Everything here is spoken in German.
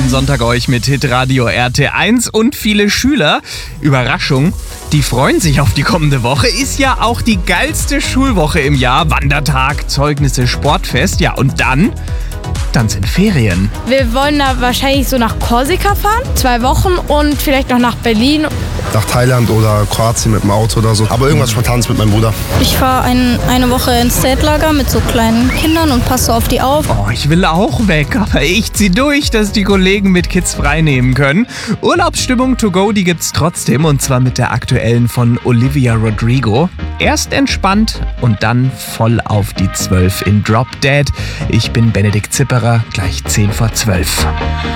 jeden Sonntag euch mit Hitradio RT1 und viele Schüler. Überraschung, die freuen sich auf die kommende Woche. Ist ja auch die geilste Schulwoche im Jahr. Wandertag, Zeugnisse, Sportfest. Ja, und dann sind Ferien. Wir wollen da wahrscheinlich so nach Korsika fahren, 2 Wochen und vielleicht noch nach Berlin. Nach Thailand oder Kroatien mit dem Auto oder so. Aber irgendwas Spontanes mit meinem Bruder. Ich fahre eine Woche ins Zeltlager mit so kleinen Kindern und passe auf die auf. Oh, ich will auch weg, aber ich zieh durch, dass die Kollegen mit Kids frei nehmen können. Urlaubsstimmung to go, die gibt's trotzdem, und zwar mit der aktuellen von Olivia Rodrigo. Erst entspannt und dann voll auf die 12 in Drop Dead. Ich bin Benedikt Zipperer, gleich 10 vor 12.